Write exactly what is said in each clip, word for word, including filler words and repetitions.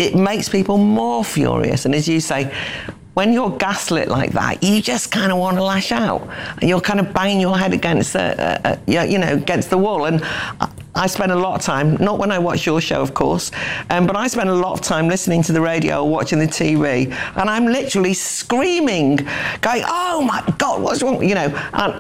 it makes people more furious. And as you say, when you're gaslit like that, you just kind of want to lash out. And you're kind of banging your head against the, uh, uh, you know, against the wall. And I spend a lot of time, not when I watch your show, of course, um, but I spend a lot of time listening to the radio or watching the T V, and I'm literally screaming, going, oh my God, what's wrong? You know, and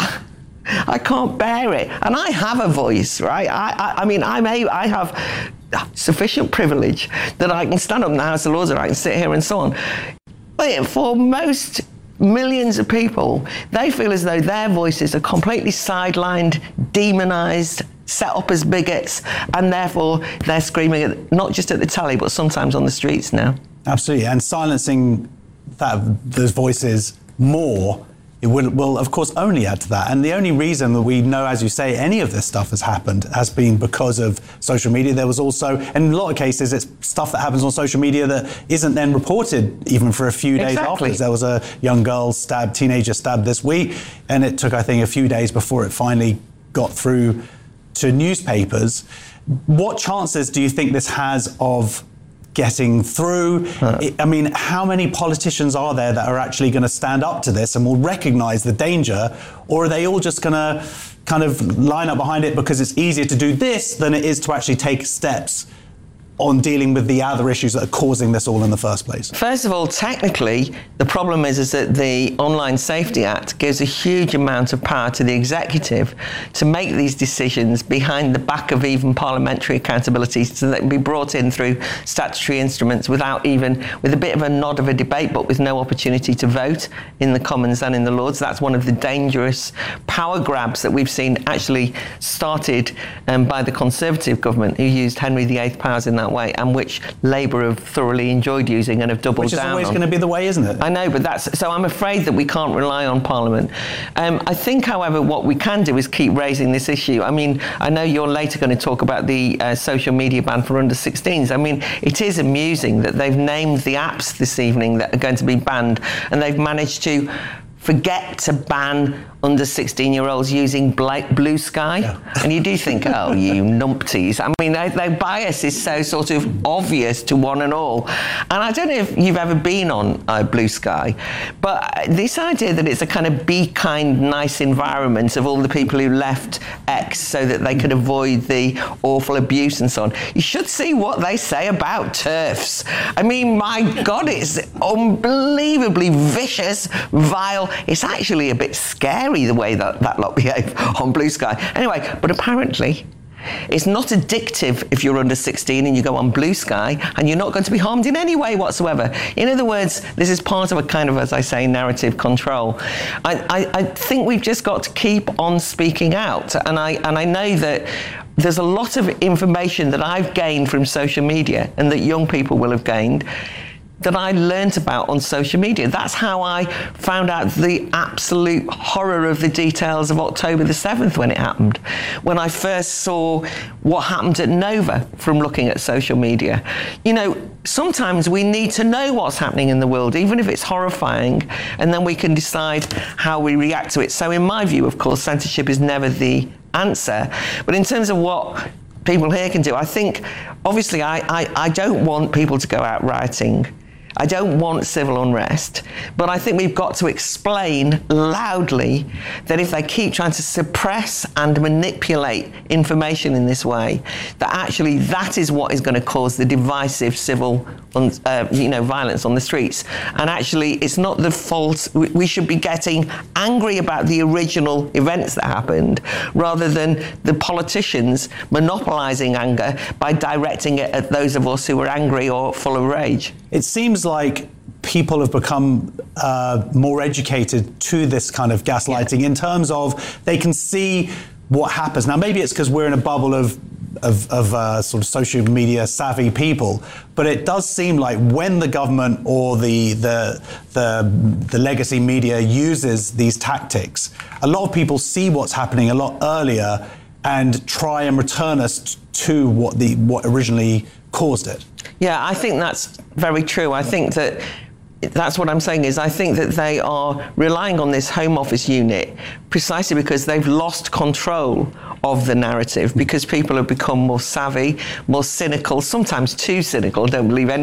I can't bear it. And I have a voice, right? I, I, I mean, I'm a, I have sufficient privilege that I can stand up in the House of Lords or I can sit here and so on. But for most millions of people, they feel as though their voices are completely sidelined, demonised, set up as bigots, and therefore they're screaming at, not just at the telly, but sometimes on the streets now. Absolutely, and silencing that those voices more, it will, will of course only add to that. And the only reason that we know, as you say, any of this stuff has happened has been because of social media. There was also, and in a lot of cases, it's stuff that happens on social media that isn't then reported even for a few days exactly. afterwards. There was a young girl stabbed, teenager stabbed this week, and it took, I think, a few days before it finally got through to newspapers. What chances do you think this has of getting through? Uh, I mean, how many politicians are there that are actually going to stand up to this and will recognise the danger, or are they all just going to kind of line up behind it because it's easier to do this than it is to actually take steps on dealing with the other issues that are causing this all in the first place? First of all, technically, the problem is, is that the Online Safety Act gives a huge amount of power to the executive to make these decisions behind the back of even parliamentary accountability, so that can be brought in through statutory instruments without even, with a bit of a nod of a debate, but with no opportunity to vote in the Commons and in the Lords. That's one of the dangerous power grabs that we've seen actually started um, by the Conservative government, who used Henry the Eighth powers in that way, and which Labour have thoroughly enjoyed using and have doubled down on. Which is always going to be the way, isn't it? I know, but that's, so I'm afraid that we can't rely on Parliament. Um, I think, however, what we can do is keep raising this issue. I mean, I know you're later going to talk about the uh, social media ban for under sixteens. I mean, it is amusing that they've named the apps this evening that are going to be banned, and they've managed to forget to ban under sixteen-year-olds using Blue Sky. Yeah. And you do think, oh, you numpties. I mean, their, their bias is so sort of obvious to one and all. And I don't know if you've ever been on uh, Blue Sky, but this idea that it's a kind of be kind, nice environment of all the people who left X so that they could avoid the awful abuse and so on. You should see what they say about TERFs. I mean, my God, it's unbelievably vicious, vile. It's actually a bit scary the way that that lot behave on Blue Sky. Anyway, but apparently it's not addictive if you're under sixteen and you go on Blue Sky, and you're not going to be harmed in any way whatsoever. In other words, this is part of a kind of, as I say, narrative control. I, I, I think we've just got to keep on speaking out. And I, and I know that there's a lot of information that I've gained from social media and that young people will have gained that I learnt about on social media. That's how I found out the absolute horror of the details of October the seventh when it happened. When I first saw what happened at Nova from looking at social media. You know, sometimes we need to know what's happening in the world, even if it's horrifying, and then we can decide how we react to it. So in my view, of course, censorship is never the answer. But in terms of what people here can do, I think, obviously, I, I, I don't want people to go out rioting. I don't want civil unrest, but I think we've got to explain loudly that if they keep trying to suppress and manipulate information in this way, that actually that is what is going to cause the divisive civil uh, you know, violence on the streets. And actually, it's not the fault. We should be getting angry about the original events that happened, rather than the politicians monopolising anger by directing it at those of us who are angry or full of rage. It seems like people have become uh, more educated to this kind of gaslighting, yeah, in terms of they can see what happens. Now, maybe it's because we're in a bubble of of, of uh, sort of social media savvy people, but it does seem like when the government or the, the the the legacy media uses these tactics, a lot of people see what's happening a lot earlier and try and return us to what the what originally caused it. Yeah, I think that's very true. I think that that's what I'm saying is I think that they are relying on this Home Office unit precisely because they've lost control of the narrative, because people have become more savvy, more cynical, sometimes too cynical, don't believe any